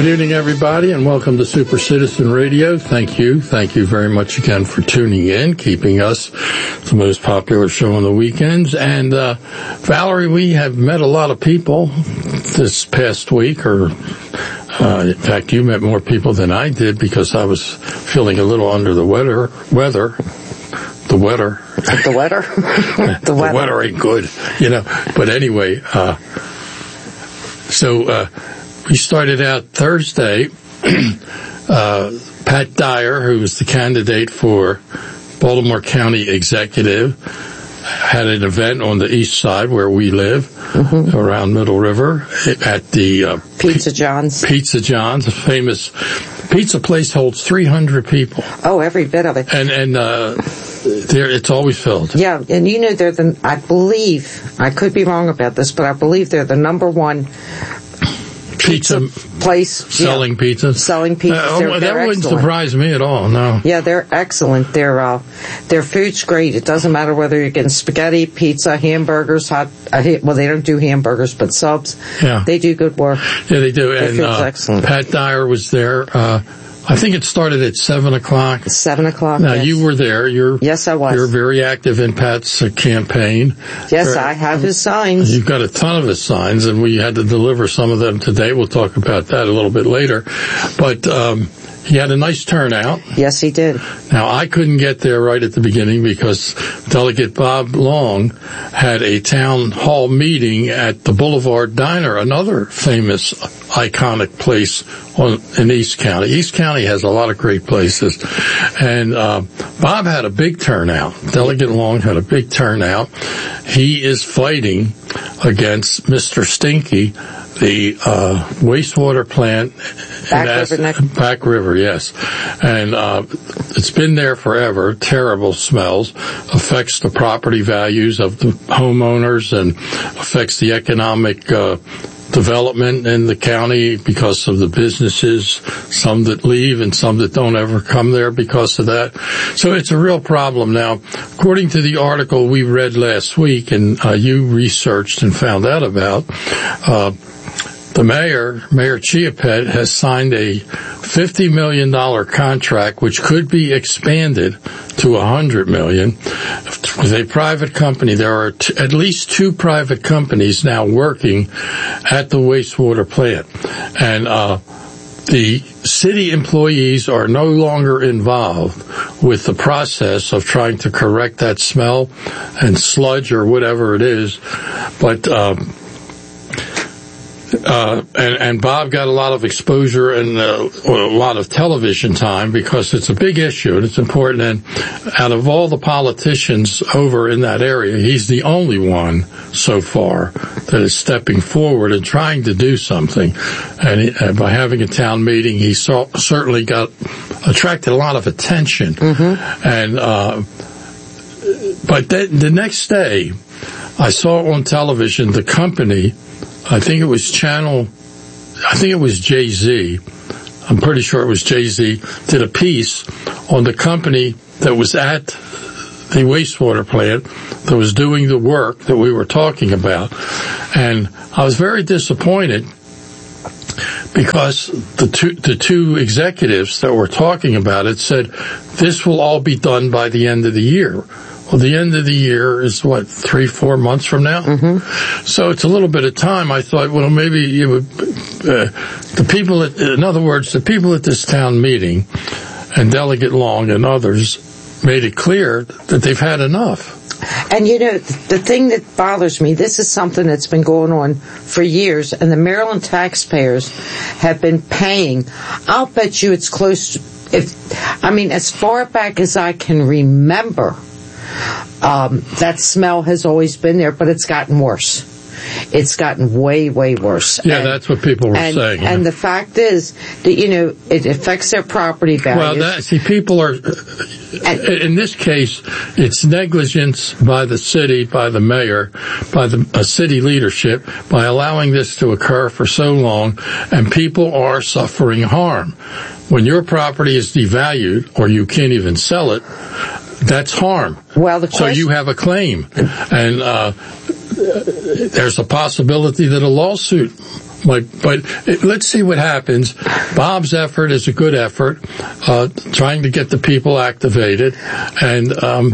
Good evening, everybody, and welcome to Super Citizen Radio. Thank you very much again for tuning in, keeping us the most popular show on the weekends. And Valerie, we have met a lot of people this past week, or in fact, you met more people than I did because I was feeling a little under the weather. The weather ain't good, you know. But anyway, we started out Thursday. Pat Dyer, who was the candidate for Baltimore County Executive, had an event on the east side where we live, around Middle River, at the Pizza John's. Pizza John's, a famous pizza place, holds 300 people. Oh, every bit of it. And it's always filled. Yeah, and you know I believe, I could be wrong about this, but I believe they're the number one pizza place selling pizzas. Selling pizzas. That wouldn't surprise me at all. No. Yeah, they're excellent. Their food's great. It doesn't matter whether you're getting spaghetti, pizza, hamburgers, they don't do hamburgers, but subs. Yeah, they do good work. Yeah, they do. Their food's excellent. Pat Dyer was there. I think it started at 7 o'clock. 7 o'clock. Now, yes. You were there. Yes, I was. You're very active in Pat's campaign. Yes, I have his signs. You've got a ton of his signs, and we had to deliver some of them today. We'll talk about that a little bit later. But he had a nice turnout. Yes, he did. Now, I couldn't get there right at the beginning because Delegate Bob Long had a town hall meeting at the Boulevard Diner, another famous, iconic place in East County. East County has a lot of great places. And Bob had a big turnout. Delegate Long had a big turnout. He is fighting against Mr. Stinky, the wastewater plant Back River, yes. And it's been there forever. Terrible smells. Affects the property values of the homeowners and affects the economic development in the county because of the businesses, some that leave and some that don't ever come there because of that. So it's a real problem. Now, according to the article we read last week and you researched and found out about, the Mayor Chiapette, has signed a $50 million contract, which could be expanded to $100 million with a private company. There are at least two private companies now working at the wastewater plant. And the city employees are no longer involved with the process of trying to correct that smell and sludge or whatever it is. But and Bob got a lot of exposure and a lot of television time because it's a big issue and it's important. And out of all the politicians over in that area, he's the only one so far that is stepping forward and trying to do something. And by having a town meeting, he certainly attracted a lot of attention. And but the next day, I saw on television the company. I think it was Jay-Z. I'm pretty sure it was Jay-Z, did a piece on the company that was at the wastewater plant that was doing the work that we were talking about. And I was very disappointed because the two executives that were talking about it said this will all be done by the end of the year. Well, the end of the year is, 3-4 months from now? So it's a little bit of time. I thought, well, maybe you would, the people at this town meeting and Delegate Long and others made it clear that they've had enough. And you know, the thing that bothers me, this is something that's been going on for years, and the Maryland taxpayers have been paying. I'll bet you it's close to, as far back as I can remember, that smell has always been there, but it's gotten worse. It's gotten way, way worse. Yeah, that's what people were saying. And the fact is that, it affects their property values. Well, people are, in this case, it's negligence by the city, by the mayor, by the city leadership, by allowing this to occur for so long, and people are suffering harm. When your property is devalued, or you can't even sell it, that's harm. Well, so you have a claim, and there's a possibility that a lawsuit let's see what happens. Bob's effort is a good effort, trying to get the people activated, and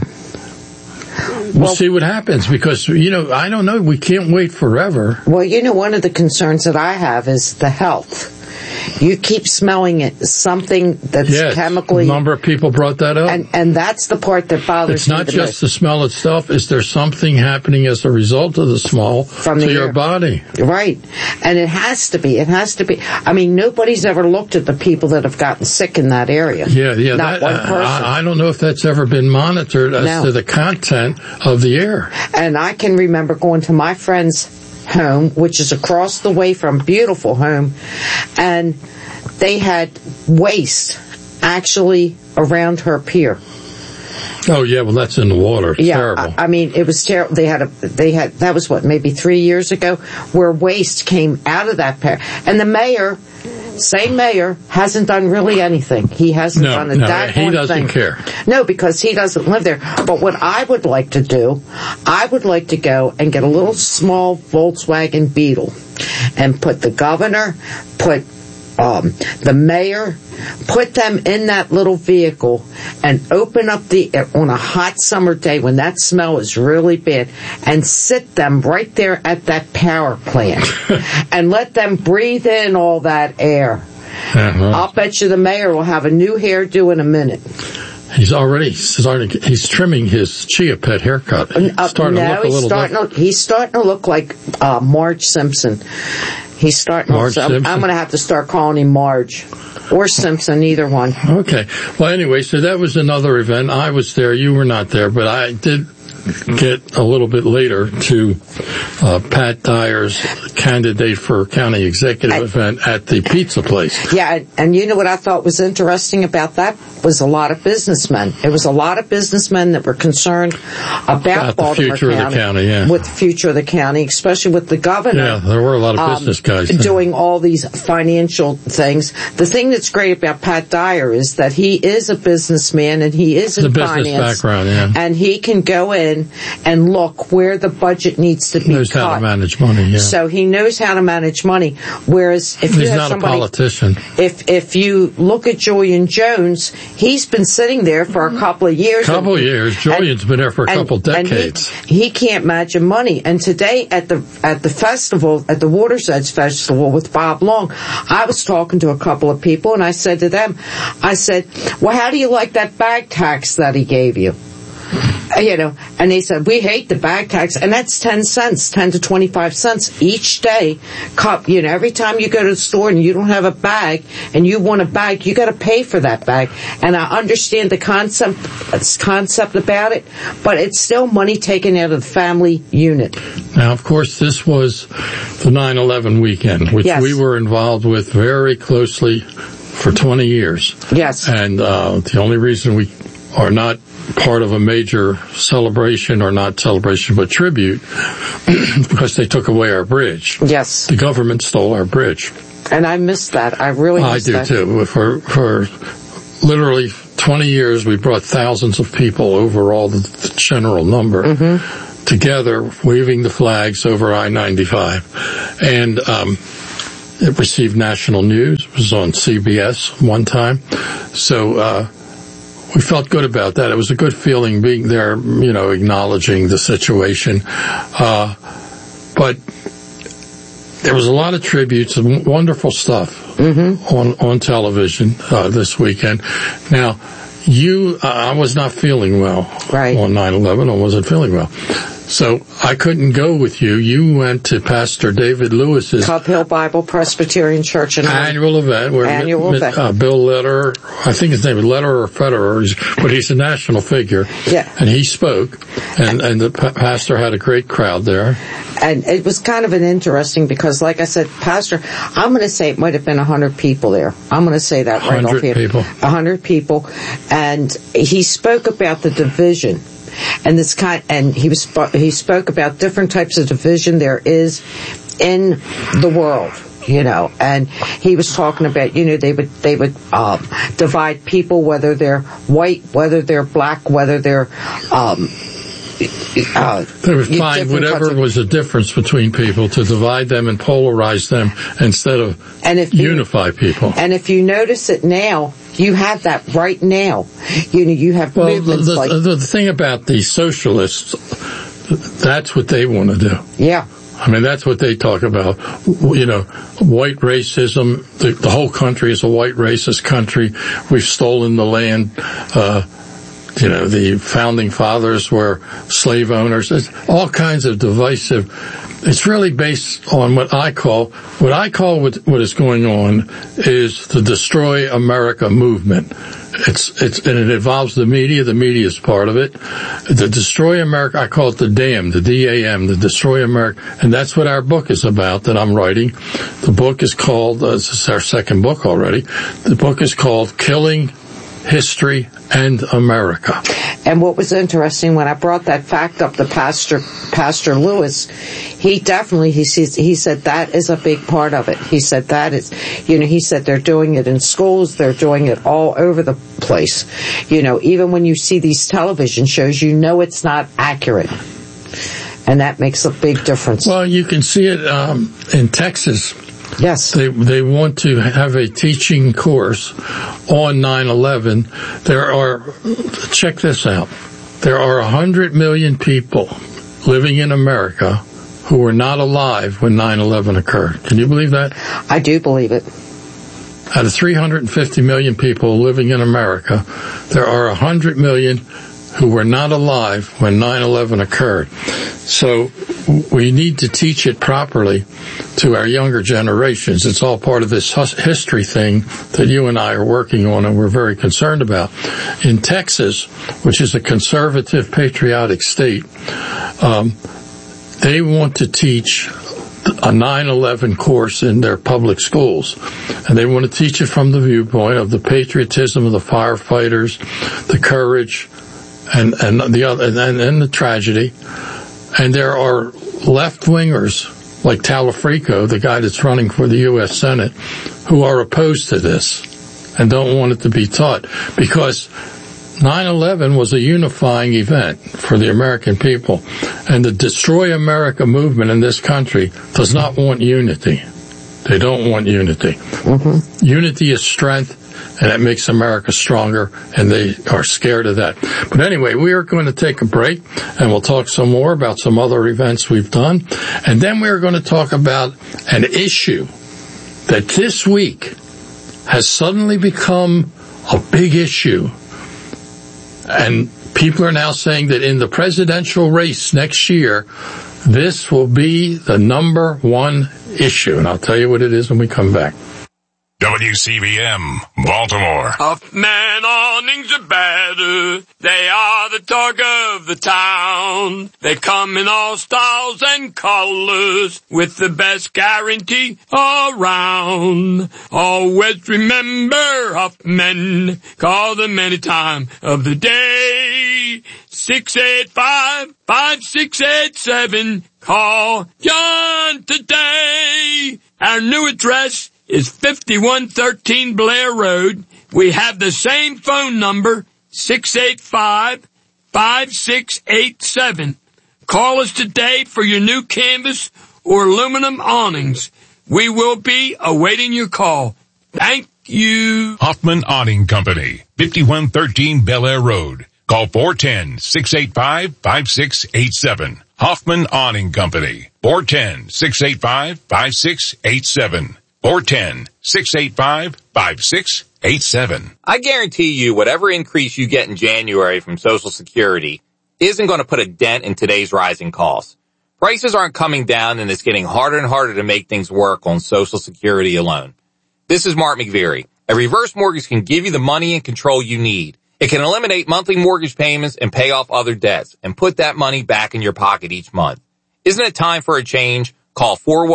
we'll see what happens, because, I don't know, we can't wait forever. Well, one of the concerns that I have is the health. You keep smelling it, something that's chemically... a number of people brought that up. And that's the part that bothers me the most. It's not just the smell itself. Is there something happening as a result of the smell to your body? Right. And it has to be. It has to be. I mean, nobody's ever looked at the people that have gotten sick in that area. Yeah. Not one person. I don't know if that's ever been monitored as to the content of the air. And I can remember going to my friend's home, which is across the way from beautiful home, and they had waste actually around her pier. Oh yeah, well that's in the water. It's terrible. I mean, it was terrible. They had that was maybe 3 years ago, where waste came out of that pier, and the same mayor hasn't done really anything. He hasn't done a daggone thing. He doesn't care. No, because he doesn't live there. But what I would like to do, I would like to go and get a little small Volkswagen Beetle and put the governor, put the mayor, put them in that little vehicle and open up on a hot summer day when that smell is really bad, and sit them right there at that power plant and let them breathe in all that air. I'll bet you the mayor will have a new hairdo in a minute. He's already he's trimming his Chia Pet haircut. He's starting to look like Marge Simpson. He's starting to look, I'm going to have to start calling him Marge. Or Simpson, either one. Okay. Well, anyway, so that was another event. I was there. You were not there, but I did get a little bit later to Pat Dyer's candidate for county executive event at the pizza place. Yeah, and you know what I thought was interesting about that was a lot of businessmen. It was a lot of businessmen that were concerned about Baltimore the future County, of the county, with the future of the county, especially with the governor. Yeah, there were a lot of business guys doing all these financial things. The thing that's great about Pat Dyer is that he is a businessman, and he is in finance. Business background, and he can go in and look where the budget needs to be cut. He knows how to manage money, yeah. So he knows how to manage money. Whereas if he's not a politician. If you look at Julian Jones, he's been sitting there for a couple of years. Julian's been there for a couple decades. He can't manage money. And today at the festival, at the Water's Edge Festival with Bob Long, I was talking to a couple of people, and I said to them, well, how do you like that bag tax that he gave you? And they said, we hate the bag tax, and that's 10 cents, 10 to 25 cents each day. Every time you go to the store and you don't have a bag and you want a bag, you got to pay for that bag. And I understand the concept about it, but it's still money taken out of the family unit. Now, of course, this was the 9/11 weekend, which we were involved with very closely for 20 years. Yes. And the only reason we are not part of a major celebration, or not celebration, but tribute, because they took away our bridge. Yes. The government stole our bridge. And I miss that. I really miss that. I do too. For literally 20 years, we brought thousands of people over all the general number together, waving the flags over I-95. And it received national news. It was on CBS one time. So, we felt good about that. It was a good feeling being there, acknowledging the situation. But there was a lot of tributes and wonderful stuff on television this weekend. Now, I was not feeling well on 9/11. I wasn't feeling well. So I couldn't go with you. You went to Pastor David Lewis's Cub Hill Bible Presbyterian Church annual event where Bill Lederer, I think his name is Lederer or Federer, but he's a national figure. Yeah. And he spoke, and the pastor had a great crowd there. And it was kind of an interesting, because like I said, Pastor, I'm going to say it might have been 100 people there. I'm going to say that right off here. 100 people. And he spoke about the division. And he spoke about different types of division there is in the world, and he was talking about, they would divide people, whether they're white, whether they're black, whether they're, They would find whatever was the difference between people to divide them and polarize them instead of unify people. And if you notice it now, you have that right now. You have movements the thing about the socialists, that's what they want to do. Yeah. I mean, that's what they talk about. White racism. The whole country is a white racist country. We've stolen the land. The founding fathers were slave owners. It's all kinds of divisive. It's really based on what I call what is going on is the Destroy America movement. And it involves the media. The media is part of it. The Destroy America, I call it the DAM, the DAM, the Destroy America. And that's what our book is about that I'm writing. The book is called, this is our second book already. The book is called Killing History and America. And what was interesting when I brought that fact up to Pastor Lewis, he said that is a big part of it. He said that is, he said they're doing it in schools, they're doing it all over the place. Even when you see these television shows, it's not accurate. And that makes a big difference. Well, you can see it in Texas. Yes. They want to have a teaching course on 9/11. Check this out. There are 100 million people living in America who were not alive when 9/11 occurred. Can you believe that? I do believe it. Out of 350 million people living in America, there are 100 million who were not alive when 9/11 occurred. So we need to teach it properly to our younger generations. It's all part of this history thing that you and I are working on and we're very concerned about. In Texas, which is a conservative, patriotic state, they want to teach a 9/11 course in their public schools. And they want to teach it from the viewpoint of the patriotism of the firefighters, the courage, and the tragedy. And there are left-wingers like Talafrico, the guy that's running for the U.S. Senate, who are opposed to this and don't want it to be taught because 9/11 was a unifying event for the American people. And the Destroy America movement in this country does not want unity. They don't want unity. Mm-hmm. Unity is strength. And that makes America stronger, and they are scared of that. But anyway, we are going to take a break, and we'll talk some more about some other events we've done. And then we're going to talk about an issue that this week has suddenly become a big issue. And people are now saying that in the presidential race next year, this will be the number one issue. And I'll tell you what it is when we come back. WCBM, Baltimore. Huffman awnings are better. They are the talk of the town. They come in all styles and colors with the best guarantee around. Always remember Huffman. Call them any time of the day. 685-5687. Call John today. Our new address is 5113 Blair Road. We have the same phone number, 685-5687. Call us today for your new canvas or aluminum awnings. We will be awaiting your call. Thank you. Hoffman Awning Company, 5113 Bel Air Road. Call 410-685-5687. Hoffman Awning Company, 410-685-5687. 410-685-5687. I guarantee you whatever increase you get in January from Social Security isn't going to put a dent in today's rising costs. Prices aren't coming down and it's getting harder and harder to make things work on Social Security alone. This is Mark McVeary. A reverse mortgage can give you the money and control you need. It can eliminate monthly mortgage payments and pay off other debts and put that money back in your pocket each month. Isn't it time for a change? Call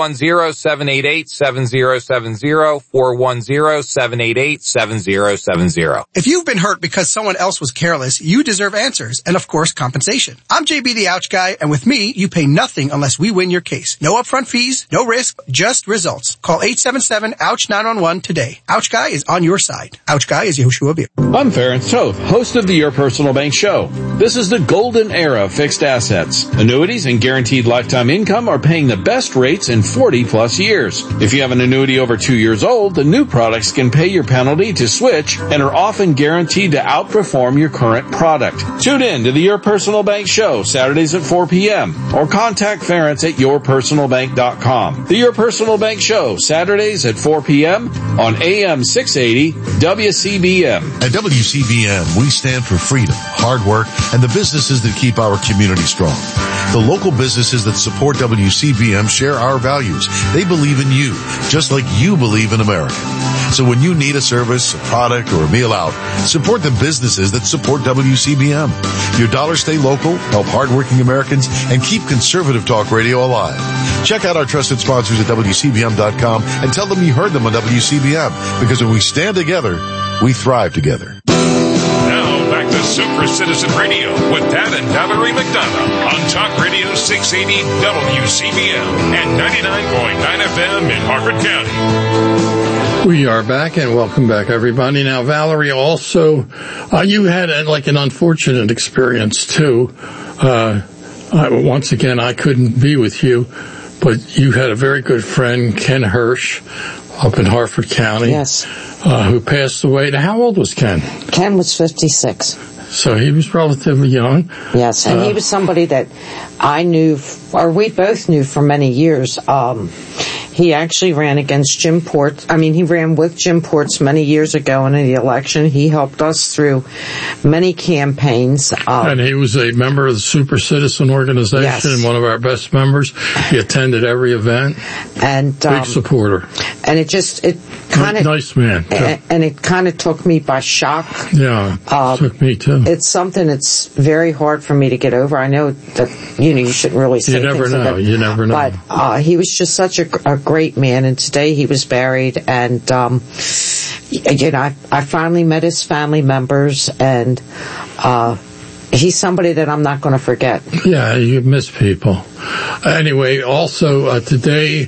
410-788-7070, 410-788-7070. If you've been hurt because someone else was careless, you deserve answers and, of course, compensation. I'm JB the Ouch Guy, and with me, you pay nothing unless we win your case. No upfront fees, no risk, just results. Call 877-OUCH-911 today. Ouch Guy is on your side. Ouch Guy is Yehoshua Beer. I'm Ference Toth, host of the Your Personal Bank Show. This is the golden era of fixed assets. Annuities and guaranteed lifetime income are paying the best rates in 40-plus years. If you have an annuity over 2 years old, the new products can pay your penalty to switch and are often guaranteed to outperform your current product. Tune in to the Your Personal Bank Show, Saturdays at 4 p.m. or contact Ference at yourpersonalbank.com. The Your Personal Bank Show, Saturdays at 4 p.m. on AM 680 WCBM. At WCBM, we stand for freedom, hard work, and the businesses that keep our community strong. The local businesses that support WCBM share our values. They believe in you, just like you believe in America. So when you need a service, a product, or a meal out, support the businesses that support WCBM. Your dollars stay local, help hardworking Americans, and keep conservative talk radio alive. Check out our trusted sponsors at WCBM.com and tell them you heard them on WCBM, because when we stand together, we thrive together. Now back to Super Citizen Radio with Pat and Valerie McDonough on Talk Radio 680 WCBM and 99.9 FM in Harford County. We are back, and welcome back, everybody. Now, Valerie, also, you had an unfortunate experience, too. Once again, I couldn't be with you, but you had a very good friend, Ken Hirsch, up in Harford County. Yes. Who passed away. Now, how old was Ken? Ken was 56. So he was relatively young. Yes, and he was somebody that I knew, or we both knew for many years. He actually ran against Jim Ports. He ran with Jim Ports many years ago in the election. He helped us through many campaigns. And he was a member of the Super Citizen Organization, yes, and one of our best members. He attended every event. And big supporter. And it kind of nice man. And it kind of took me by shock. Yeah, it took me too. It's something that's very hard for me to get over. I know that you shouldn't really say you never things know. Like that, you never know. But he was just such a great man, and today he was buried. And I finally met his family members, and he's somebody that I'm not going to forget. Yeah, you miss people. Anyway, also today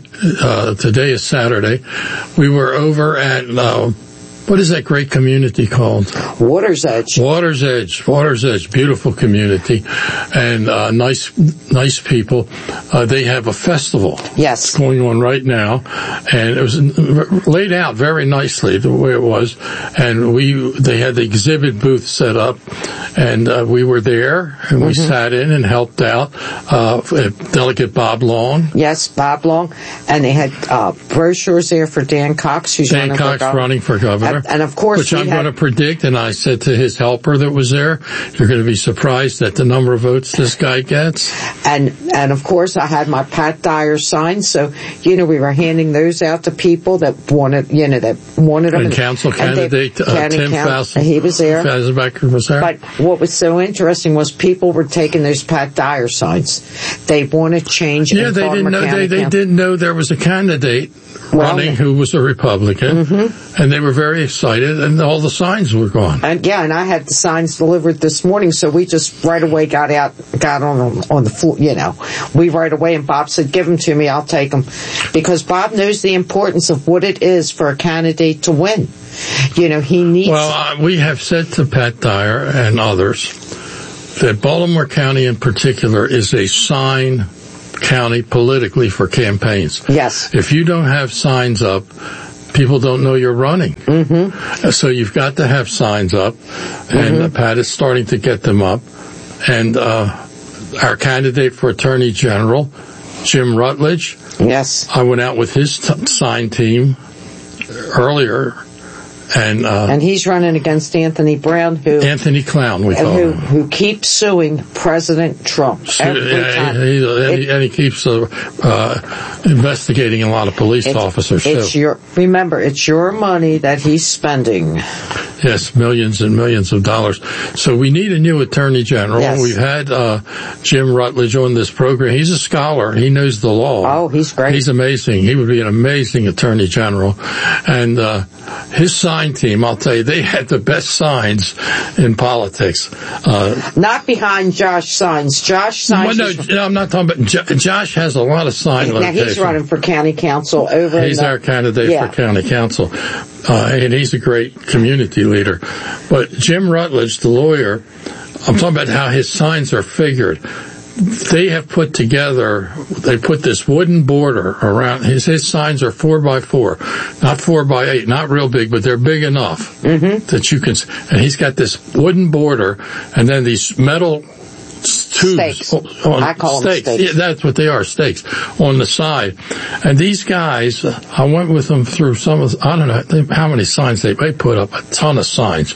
is Saturday. We were over at what is that great community called? Water's Edge. Water's Edge, beautiful community, and nice people. They have a festival. Yes, it's going on right now, and it was laid out very nicely the way it was. And they had the exhibit booth set up, and we were there, and we sat in and helped out. Delegate Bob Long. Yes, Bob Long, and they had brochures there for Dan Cox, who's running for governor. And of course, which I'm going to predict, and I said to his helper that was there, you're going to be surprised at the number of votes this guy gets. And of course, I had my Pat Dyer signs, so we were handing those out to people that wanted them. And council candidate Tim Fassel, he was there. Fassbecker was there. But what was so interesting was people were taking those Pat Dyer signs. They wanted change. Yeah, they didn't know there was a candidate running who was a Republican, and they were very excited, and all the signs were gone. And I had the signs delivered this morning, so we just right away got on the floor, we right away, and Bob said, give them to me, I'll take them, because Bob knows the importance of what it is for a candidate to win. He needs... Well, we have said to Pat Dyer and others that Baltimore County in particular is a sign county politically for campaigns. Yes. If you don't have signs up, people don't know you're running. So you've got to have signs up, and Pat is starting to get them up. And our candidate for Attorney General, Jim Rutledge. Yes. I went out with his sign team earlier. And he's running against Anthony Brown, Anthony Clown, we call him, who keeps suing President Trump every time. And he keeps investigating a lot of police officers too. Remember, it's your money that he's spending. Yes, millions and millions of dollars. So we need a new attorney general. Yes. We've had Jim Rutledge on this program. He's a scholar. He knows the law. Oh, he's great. He's amazing. He would be an amazing attorney general. And his sign team, I'll tell you, they had the best signs in politics. Not behind Josh Signs. Josh Signs. Well, no, I'm not talking about Josh. Has a lot of sign locations. Now he's running for county council over. He's our candidate for county council, and he's a great community leader. But Jim Rutledge, the lawyer, I'm talking about how his signs are figured. They have put together, they put this wooden border around, his signs are 4x4, not 4x8, not real big, but they're big enough that you can, and he's got this wooden border, and then these metal tubes. Stakes. I call them stakes. Yeah, that's what they are, stakes on the side. And these guys, I went with them through some of, I don't know how many signs they put up, a ton of signs.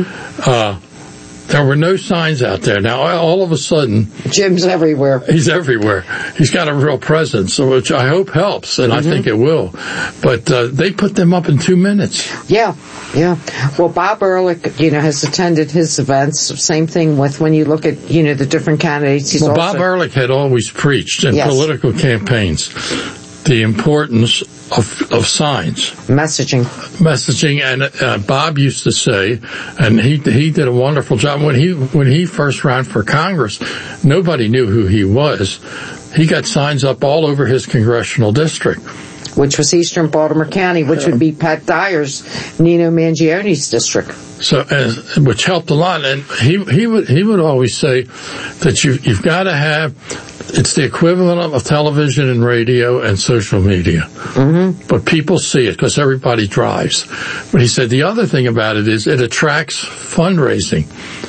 There were no signs out there. Now, all of a sudden, Jim's everywhere. He's everywhere. He's got a real presence, which I hope helps, and I think it will. But they put them up in 2 minutes. Yeah. Well, Bob Ehrlich, has attended his events. Same thing with when you look at, the different candidates. Bob Ehrlich had always preached in political campaigns the importance of signs. Messaging, and Bob used to say, and he did a wonderful job when he first ran for Congress. Nobody knew who he was. He got signs up all over his congressional district, which was Eastern Baltimore County, which would be Pat Dyer's, Nino Mangione's district. So, which helped a lot. And he would always say that you've got to have, it's the equivalent of television and radio and social media. But people see it because everybody drives. But he said the other thing about it is it attracts fundraising.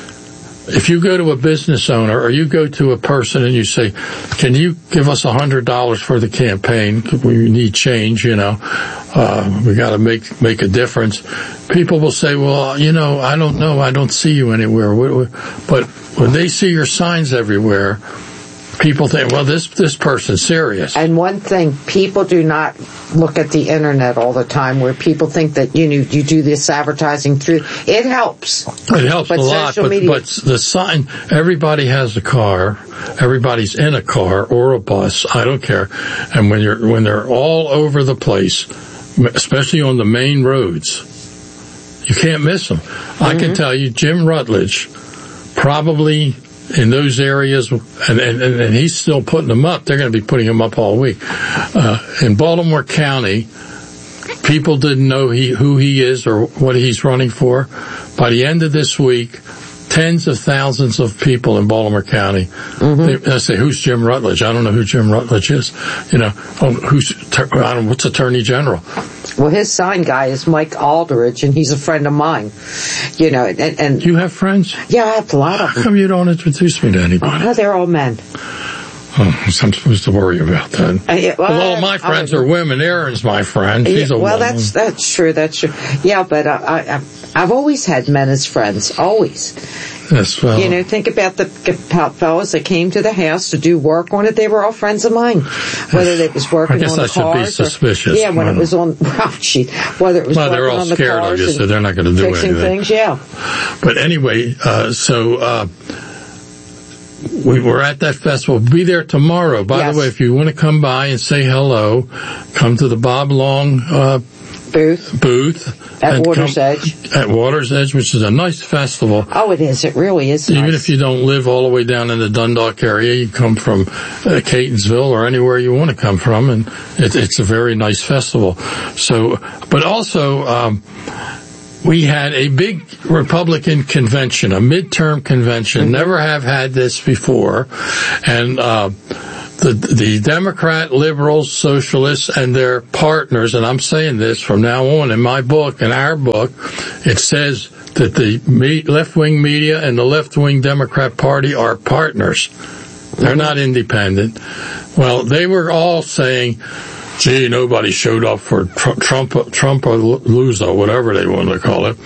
If you go to a business owner or you go to a person and you say, can you give us $100 for the campaign? We need change, we got to make a difference. People will say, well, I don't know. I don't see you anywhere. But when they see your signs everywhere, people think, well, this person's serious. And one thing, people do not look at the internet all the time where people think that, you do this advertising through. It helps. It helps a lot, but the sign, everybody has a car. Everybody's in a car or a bus. I don't care. And when they're all over the place, especially on the main roads, you can't miss them. I can tell you, Jim Rutledge probably in those areas, and he's still putting them up. They're going to be putting them up all week. In Baltimore County, people didn't know who he is or what he's running for. By the end of this week, tens of thousands of people in Baltimore County. They say, who's Jim Rutledge? I don't know who Jim Rutledge is. What's Attorney General? Well, his sign guy is Mike Aldridge, and he's a friend of mine. And you have friends? Yeah, I have a lot of them. How come you don't introduce me to anybody? Oh, they're all men. Oh, I'm supposed to worry about that. All my friends are women. Erin's my friend. She's a woman. That's true. That's true. Yeah, but I've always had men as friends. Always. Yes, well. Think about the fellows that came to the house to do work on it. They were all friends of mine. Whether it was working on the cars. I guess I should be suspicious. When it was on, whether it was working on the cars. They're all scared of you, so they're not going to do anything. Fixing things, yeah. But anyway, we were at that festival. Be there tomorrow. By the way, if you want to come by and say hello, come to the Bob Long booth at Water's Edge. At Water's Edge, which is a nice festival. Oh, it is. It really is. Even if you don't live all the way down in the Dundalk area, you come from Catonsville or anywhere you want to come from, and it's a very nice festival. So, but also, we had a big Republican convention, a midterm convention. Never have had this before. And the Democrat, liberals, socialists, and their partners, and I'm saying this from now on in my book, in our book, it says that the left-wing media and the left-wing Democrat Party are partners. They're not independent. Well, they were all saying, gee, nobody showed up for Trump-a-loozle, whatever they want to call it.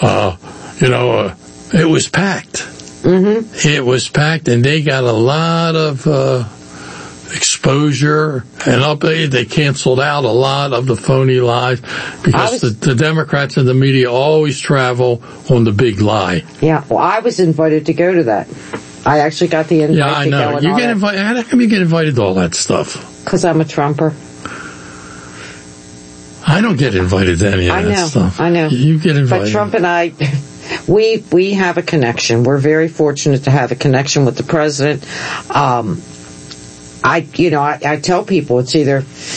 It was packed. It was packed, and they got a lot of exposure and they canceled out a lot of the phony lies because the Democrats and the media always travel on the big lie. Yeah, well, I was invited to go to that. I actually got the invite. Yeah, I know. You get invited. How come you get invited to all that stuff? Because I'm a Trumper. I don't get invited to any of that stuff. I know. You get invited. But Trump and I, we have a connection. We're very fortunate to have a connection with the president. I tell people it's either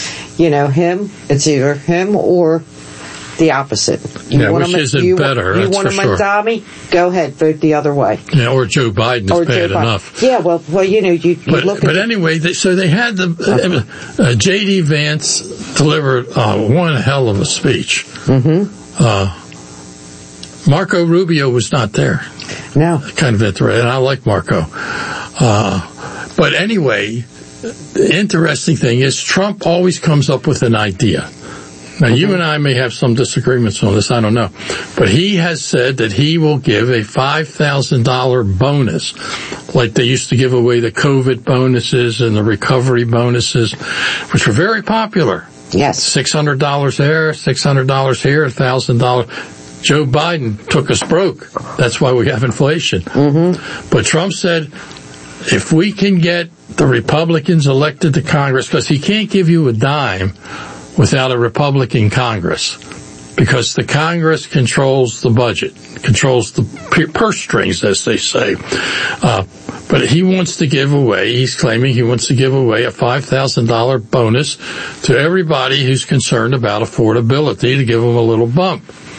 him or the opposite. Which isn't better, You want him at Dami? Go ahead, vote the other way. Yeah, or Joe Biden is bad enough. Yeah, well, you look at... But anyway, they had J.D. Vance delivered one hell of a speech. Mm-hmm. Marco Rubio was not there. No. Kind of interesting, and I like Marco. But anyway, the interesting thing is Trump always comes up with an idea. Now, you and I may have some disagreements on this, I don't know. But he has said that he will give a $5,000 bonus, like they used to give away the COVID bonuses and the recovery bonuses, which were very popular. Yes. $600 there, $600 here, $1,000. Joe Biden took us broke. That's why we have inflation. Mm-hmm. But Trump said, if we can get the Republicans elected to Congress, because he can't give you a dime without a Republican Congress, because the Congress controls the budget, controls the purse strings, as they say. But he wants to give away, he's claiming he wants to give away a $5,000 bonus to everybody who's concerned about affordability, to give them a little bump.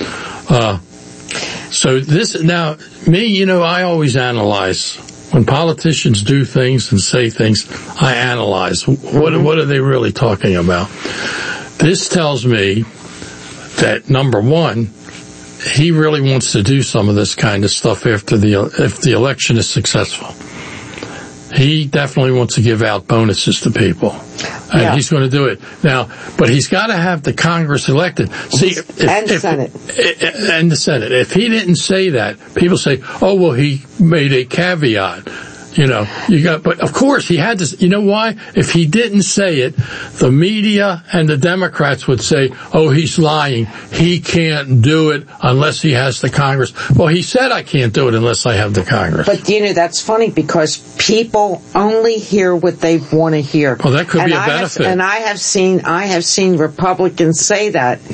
So this, now, me, I always analyze. When politicians do things and say things, I analyze. What are they really talking about? This tells me that, number one, he really wants to do some of this kind of stuff if the election is successful. He definitely wants to give out bonuses to people. And he's going to do it. Now, but he's got to have the Congress elected. See, Senate. And the Senate. If he didn't say that, people say, oh, well, he made a caveat. But of course he had to, you know why? If he didn't say it, the media and the Democrats would say, oh, he's lying. He can't do it unless he has the Congress. Well, he said I can't do it unless I have the Congress. But, that's funny because people only hear what they want to hear. Well, that could be a benefit. I have seen Republicans say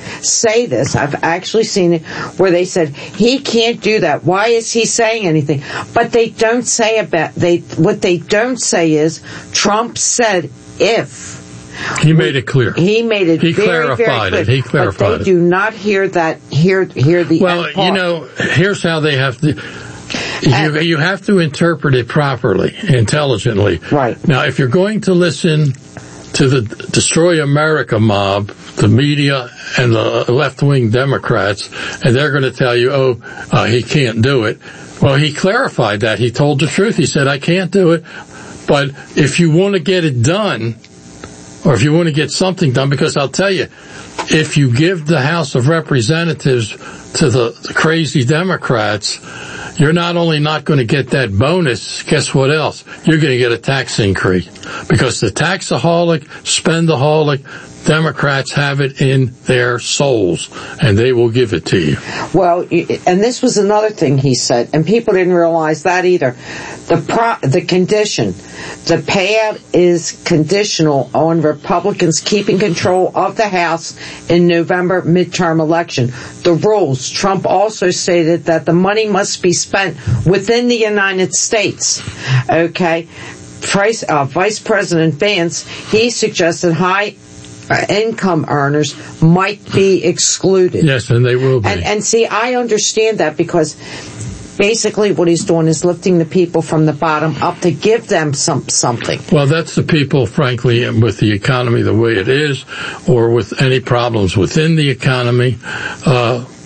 this. I've actually seen it where they said, he can't do that. Why is he saying anything? But they don't say what they don't say is Trump said if. He made it clear. He made it He very, clarified very clear. it. He clarified but they do not hear that. Hear the Well, here's how they have to. You have to interpret it properly, intelligently. Right. Now, if you're going to listen to the Destroy America mob, the media and the left-wing Democrats, and they're going to tell you, he can't do it. Well, he clarified that. He told the truth. He said, I can't do it. But if you want to get it done, or if you want to get something done, because I'll tell you, if you give the House of Representatives to the crazy Democrats, you're not only not going to get that bonus, guess what else? You're going to get a tax increase. Because the taxaholic, spendaholic Democrats have it in their souls, and they will give it to you. Well, and this was another thing he said, and people didn't realize that either. The condition, the payout is conditional on Republicans keeping control of the House in November midterm election. The rules. Trump also stated that the money must be spent within the United States. Okay. Vice President Vance, he suggested high income earners might be excluded. Yes, and they will be. And see, I understand that because basically what he's doing is lifting the people from the bottom up to give them something. Well, that's the people, frankly, with the economy the way it is, or with any problems within the economy.